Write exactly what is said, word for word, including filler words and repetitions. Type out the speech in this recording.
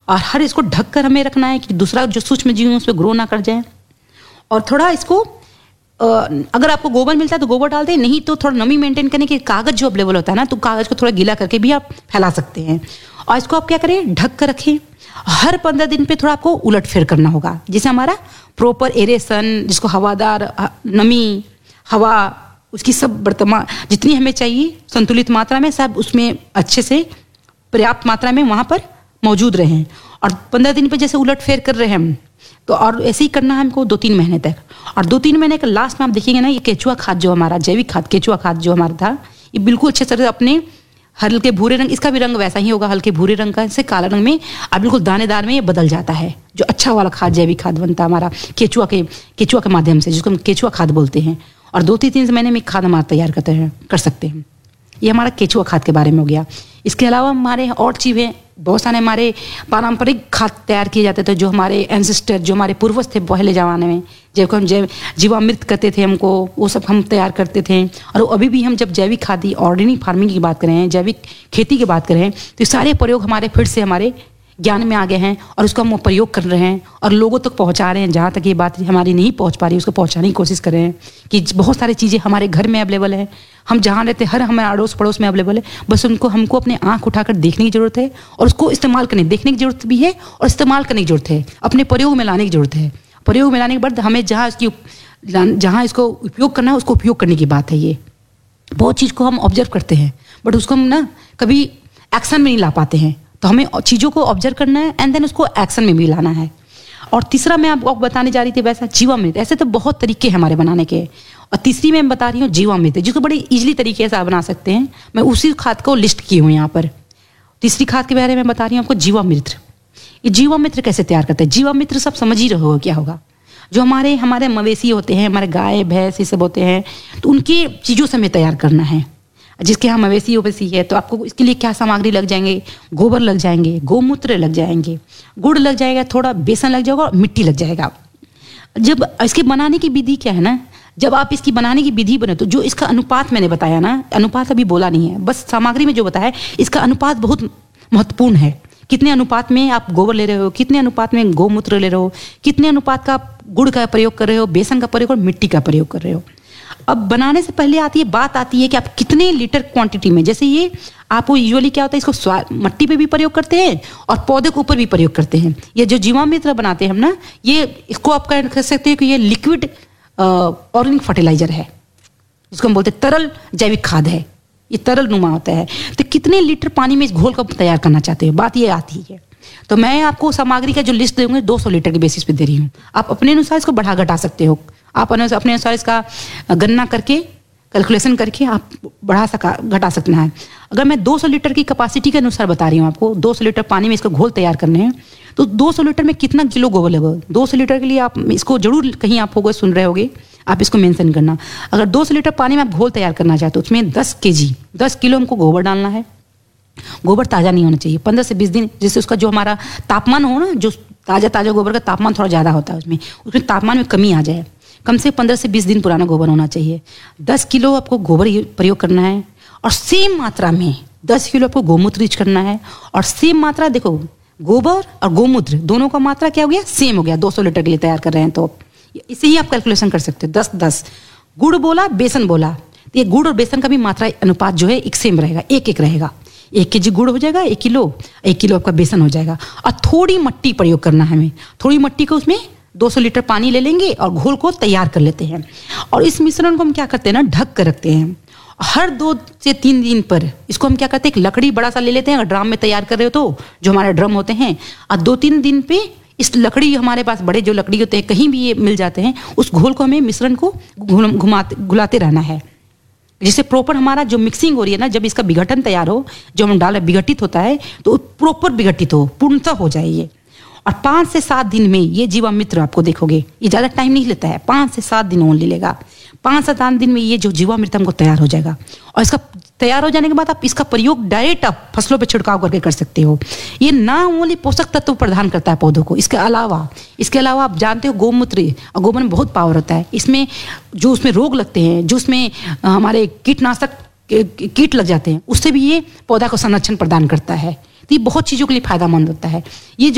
और हर इसको ढक कर हमें रखना है कि दूसरा जो सूक्ष्म जीव है उस पर ग्रो ना कर जाए। और थोड़ा इसको अगर आपको गोबर मिलता है तो गोबर डाल दें, नहीं तो थोड़ा नमी मेंटेन करने के कागज जो अवेलेबल होता है ना, तो कागज को थोड़ा गीला करके भी आप फैला सकते हैं। और इसको आप क्या करें, ढक कर रखें। हर पंद्रह दिन पे थोड़ा आपको उलट फेर करना होगा, जिससे हमारा प्रॉपर एरेशन, जिसको हवादार नमी हवा उसकी सब वर्तमान जितनी हमें चाहिए संतुलित मात्रा में सब उसमें अच्छे से पर्याप्त मात्रा में वहाँ पर मौजूद रहें। और पंद्रह दिन पे जैसे उलट फेर कर रहे हैं हम, तो और ऐसे ही करना है हमको दो तीन महीने तक। और दो तीन महीने के लास्ट में आप देखेंगे ना, ये केचुआ खाद जो हमारा जैविक खाद केचुआ खाद जो हमारा था, ये बिल्कुल अच्छे तरह अपने हल्के भूरे रंग, इसका भी रंग वैसा ही होगा, हल्के भूरे रंग का से काला रंग में अब बिल्कुल दानेदार में ये बदल जाता है। जो अच्छा वाला खाद जैविक खाद बनता है हमारा केचुआ के केचुआ के माध्यम से, जिसको हम केचुआ खाद बोलते हैं। और दो तीन तीन महीने में खाद हमारा तैयार करते हैं कर सकते हैं। ये हमारा केचुआ खाद के बारे में हो गया। इसके अलावा हमारे और चीज़ें बहुत सारे हमारे पारंपरिक खाद तैयार किए जाते थे, जो हमारे एंसेस्टर जो हमारे पूर्वज थे पहले ज़माने में, जब हम जैव जीवामृत करते थे हमको, वो सब हम तैयार करते थे। और अभी भी हम जब जैविक खादी ऑर्गेनिक फार्मिंग की बात करें, जैविक खेती की बात करें, तो सारे प्रयोग हमारे फिर से हमारे ज्ञान में आ गए हैं और उसका हम प्रयोग कर रहे हैं और लोगों तक पहुंचा रहे हैं। जहाँ तक ये बात हमारी नहीं पहुंच पा रही उसको पहुंचाने की कोशिश कर रहे हैं कि बहुत सारी चीज़ें हमारे घर में अवेलेबल है, हम जहाँ रहते हैं हर हमारे अड़ोस पड़ोस में अवेलेबल है। बस उनको हमको अपने आँख उठाकर देखने की जरूरत है और उसको इस्तेमाल करने देखने की जरूरत भी है और इस्तेमाल करने की जरूरत है, अपने प्रयोग में लाने की जरूरत है। प्रयोग में लाने के बाद हमें जहाँ इसकी जहाँ इसको उपयोग करना है उसको उपयोग करने की बात है। ये बहुत चीज़ को हम ऑब्जर्व करते हैं बट उसको हम ना कभी एक्शन में नहीं ला पाते हैं। तो हमें चीज़ों को ऑब्जर्व करना है एंड देन उसको एक्शन में भी लाना है। और तीसरा मैं आपको बताने जा रही थी वैसा जीवामृत। ऐसे तो बहुत तरीके हैं हमारे बनाने के। और तीसरी मैं बता रही हूँ जीवामृत, जिसको बड़े इजीली तरीके से आप बना सकते हैं। मैं उसी खाद को लिस्ट की हूँ यहाँ पर। तीसरी खाद के बारे में बता रही हूँ आपको जीवामृत। ये जीवामृत कैसे तैयार करते हैं? जीवामृत सब समझ ही रहे हो क्या होगा। जो हमारे हमारे मवेशी होते हैं, हमारे गाय भैंस ये सब होते हैं, तो उनकी चीज़ों से हमें तैयार करना है। जिसके यहाँ मवेशी उवेशी है तो आपको इसके लिए क्या सामग्री लग जाएंगे, गोबर लग जाएंगे, गोमूत्र लग जाएंगे, गुड़ लग जाएगा, थोड़ा बेसन लग जाएगा और मिट्टी लग जाएगा। जब इसके बनाने की विधि क्या है ना, जब आप इसकी बनाने की विधि बने तो जो इसका अनुपात मैंने बताया ना, अनुपात अभी बोला नहीं है, बस सामग्री में जो बताया है इसका अनुपात बहुत महत्वपूर्ण है। कितने अनुपात में आप गोबर ले रहे हो, कितने अनुपात में गोमूत्र ले रहे हो, कितने अनुपात का आप गुड़ का प्रयोग कर रहे हो, बेसन का प्रयोग और मिट्टी का प्रयोग कर रहे हो। अब बनाने से पहले आती है बात आती है कि आप कितने लीटर क्वांटिटी में, जैसे ये आपको यूजुअली क्या होता है, इसको स्वाद मट्टी पे भी प्रयोग करते हैं और पौधे के ऊपर भी प्रयोग करते हैं। ये जो जीवामृत बनाते हैं हम ना, ये इसको आप कह सकते हैं कि ये लिक्विड ऑर्गेनिक फर्टिलाइजर है, जिसको हम बोलते हैं तरल जैविक खाद है। ये तरल नुमा होता है। तो कितने लीटर पानी में इस घोल को तैयार करना चाहते हो, बात ये आती है। तो मैं आपको सामग्री का जो लिस्ट दूंगी दो सौ लीटर के बेसिस पे दे रही हूँ। आप अपने अनुसार इसको बढ़ा घटा सकते हो। आप अपने अनुसार इसका गणना करके कैलकुलेशन करके आप बढ़ा सका घटा सकना है। अगर मैं दो सौ लीटर की कैपेसिटी के अनुसार बता रही हूँ आपको, दो सौ लीटर पानी में इसका घोल तैयार करने हैं, तो दो सौ लीटर में कितना किलो गोबर लगेगा? दो सौ लीटर के लिए आप इसको जरूर कहीं आप होगा सुन रहे होगे, आप इसको मेंशन करना। अगर दो सौ लीटर पानी में आप घोल तैयार करना चाहते हो उसमें दस के जी दस किलो हमको गोबर डालना है। गोबर ताज़ा नहीं होना चाहिए, पंद्रह से बीस दिन, जिससे उसका जो हमारा तापमान हो ना, जो ताज़ा ताज़ा गोबर का तापमान थोड़ा ज़्यादा होता है उसमें उसमें तापमान में कमी आ जाए। कम से पंद्रह से बीस दिन पुराना गोबर होना चाहिए। दस किलो आपको गोबर प्रयोग करना है और सेम मात्रा में दस किलो आपको गोमूत्र यूज करना है। और सेम मात्रा देखो, गोबर और गोमूत्र दोनों का मात्रा क्या हो गया, सेम हो गया। दो सौ लीटर के लिए तैयार कर रहे हैं तो इसे ही आप कैलकुलेशन कर सकते हो। दस दस गुड़ बोला, बेसन बोला, तो ये गुड़ और बेसन का भी मात्रा अनुपात जो है एक सेम रहेगा, एक एक रहेगा। एक के जी गुड़ हो जाएगा एक किलो, एक किलो आपका बेसन हो जाएगा। और थोड़ी मिट्टी प्रयोग करना है हमें। थोड़ी मिट्टी को उसमें दो सौ लीटर पानी ले लेंगे और घोल को तैयार कर लेते हैं। और इस मिश्रण को हम क्या करते हैं ना, ढक कर रखते हैं। हर दो से तीन दिन पर इसको हम क्या करते हैं, एक लकड़ी बड़ा सा ले लेते हैं। अगर ड्रम में तैयार कर रहे हो तो जो हमारे ड्रम होते हैं, और दो तीन दिन पे इस लकड़ी, हमारे पास बड़े जो लकड़ी होते हैं कहीं भी ये मिल जाते हैं, उस घोल को हमें मिश्रण को घुमाते घुलाते रहना है, जिससे प्रॉपर हमारा जो मिक्सिंग हो रही है ना, जब इसका विघटन तैयार हो, जो हम डाल विघटित होता है तो प्रॉपर विघटित हो, पूर्णतः हो जाए ये। और पाँच से सात दिन में ये जीवामृत आपको देखोगे, ये ज़्यादा टाइम नहीं लेता है, पाँच से सात दिन ओनली लेगा। पाँच से सात दिन में ये जो जीवामृत हमको तैयार हो जाएगा। और इसका तैयार हो जाने के बाद आप इसका प्रयोग डायरेक्ट आप फसलों पे छिड़काव करके कर सकते हो। ये ना ओनली पोषक तत्व प्रदान करता है पौधों को, इसके अलावा इसके अलावा आप जानते हो गोमूत्र और गोबर में बहुत पावर होता है। इसमें जो उसमें रोग लगते हैं, जो उसमें हमारे कीटनाशक कीट लग जाते हैं, उससे भी ये पौधा को संरक्षण प्रदान करता है। तो ये बहुत चीज़ों के लिए फायदेमंद होता है। ये